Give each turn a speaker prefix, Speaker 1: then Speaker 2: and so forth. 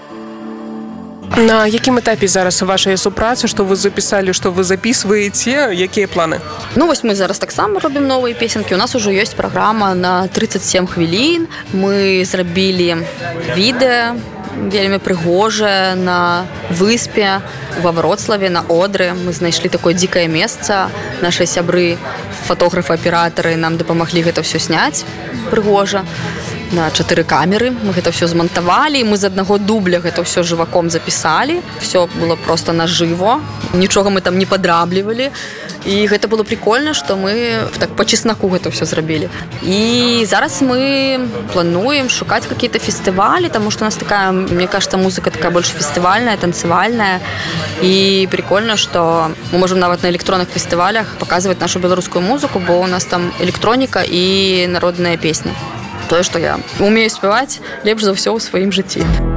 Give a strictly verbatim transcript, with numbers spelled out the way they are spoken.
Speaker 1: На якім этапе зараз вашая супраца, што вы запісалі, што вы записываеце, якія планы?
Speaker 2: Ну вось мы зараз таксама робім новыя песенкі. У нас ужо ёсць праграма на тридцать семь хвілін. Мы зрабілі відэа вельмі прыгожае на выспе ва Вроцлаве, на Одры. Мы знайшлі такое дзікае месца. Нашы сябры, фотографы, аператары нам дапамаглі гэта ўсё сняць прыгожа. На чатыры камеры. Мы гэта ўсё змантавалі, мы з аднаго дубля гэта ўсё жываком запісалі. Всё было проста нажыво. Нічога мы там не падраблівалі. І гэта было прикольна, што мы так па чеснаку гэта ўсё зрабілі. І зараз мы плануем шукаць какие-то фестывалі, таму што у нас такая, мне кажется, музыка такая больш фестывальная, танцевальная. І прикольна, што мы можам нават на электронных фестывалях паказваць нашу беларускую музыку, бо у нас там электроніка і народная песня. Тое, што я умею спяваць лепш за ўсё ў сваім жыцці.